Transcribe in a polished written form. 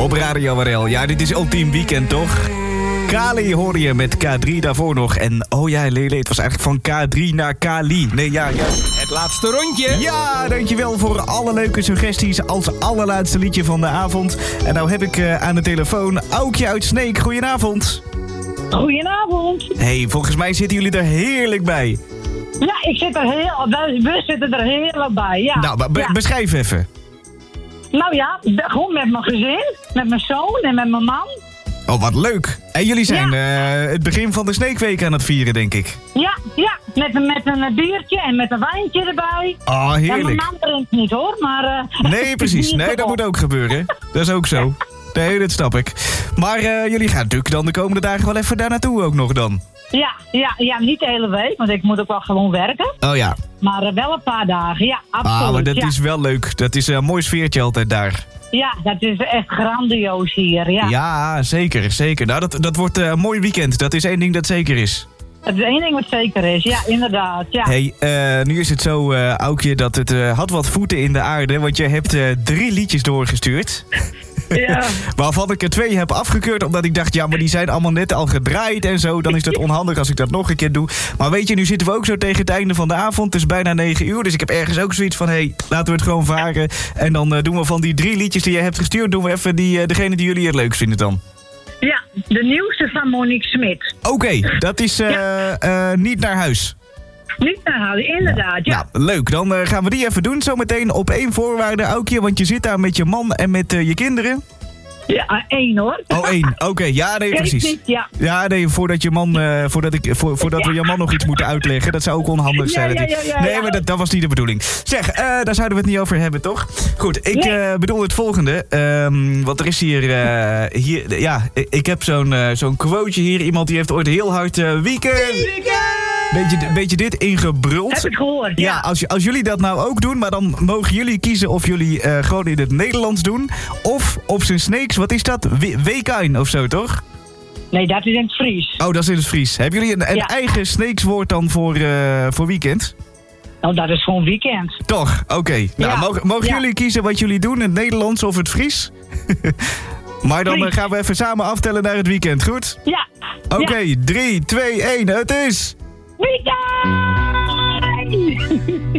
Op Radio RL. Ja, dit is Ultiem Weekend, toch? Kali hoor je met K3 daarvoor nog. En oh ja, Lele, het was eigenlijk van K3 naar Kali. Nee, ja. Het laatste rondje. Ja, dankjewel voor alle leuke suggesties als allerlaatste liedje van de avond. En nou heb ik aan de telefoon Aukje uit Sneek. Goedenavond. Goedenavond. Hey, volgens mij zitten jullie er heerlijk bij. Ja, we zitten er heerlijk bij, ja. Nou, beschrijf even. Nou ja, gewoon met mijn gezin, met mijn zoon en met mijn man. Oh, wat leuk. En jullie zijn het begin van de Sneekweek aan het vieren, denk ik. Ja, met een biertje en met een wijntje erbij. Oh, heerlijk. Ja, mijn man drinkt niet hoor, maar... Nee, precies. Nee, dat moet ook gebeuren. Dat is ook zo. Nee, dat snap ik. Maar jullie gaan natuurlijk dan de komende dagen wel even daar naartoe ook nog dan. Ja, niet de hele week, want ik moet ook wel gewoon werken. Oh ja. Maar wel een paar dagen, ja, absoluut. Maar dat is wel leuk. Dat is een mooi sfeertje altijd daar. Ja, dat is echt grandioos hier, ja. Ja, zeker. Nou, dat wordt een mooi weekend. Dat is één ding dat zeker is. Dat is één ding wat zeker is, ja, inderdaad, ja. Hey, nu is het zo, Aukje, dat het had wat voeten in de aarde, want je hebt 3 liedjes doorgestuurd. Ja. Waarvan ik er 2 heb afgekeurd, omdat ik dacht, ja, maar die zijn allemaal net al gedraaid en zo. Dan is dat onhandig als ik dat nog een keer doe. Maar weet je, nu zitten we ook zo tegen het einde van de avond. Het is bijna 9 uur, dus ik heb ergens ook zoiets van, hey, laten we het gewoon varen. En dan doen we van die 3 liedjes die je hebt gestuurd, doen we even degene die jullie het leuk vinden dan. Ja, de nieuwste van Monique Smit. Oké, dat is Niet naar huis. Niet naar huis, inderdaad, ja. Nou, leuk. Dan gaan we die even doen zometeen op 1 voorwaarde, Aukje. Want je zit daar met je man en met je kinderen. Ja, 1 hoor. Oh, 1. Oké, ja, nee, precies. Niet, ja. Ja, nee, voordat we je man nog iets moeten uitleggen. Dat zou ook onhandig zijn. Nee, maar dat was niet de bedoeling. Zeg, daar zouden we het niet over hebben, toch? Goed, ik bedoel het volgende. Want er is hier ik heb zo'n quoteje hier. Iemand die heeft ooit heel hard weekend. Beetje dit ingebruld. Heb ik gehoord, ja. Als jullie dat nou ook doen, maar dan mogen jullie kiezen of jullie gewoon in het Nederlands doen. Of op zijn Sneeks, wat is dat? Weekijn of zo, toch? Nee, dat is in het Fries. Oh, dat is in het Fries. Hebben jullie een eigen Sneekswoord dan voor weekend? Nou, dat is gewoon weekend. Toch? Oké. Nou, mogen jullie kiezen wat jullie doen, in het Nederlands of het Fries? Maar dan gaan we even samen aftellen naar het weekend, goed? Ja. Oké, 3, 2, 1, het is... Weekend!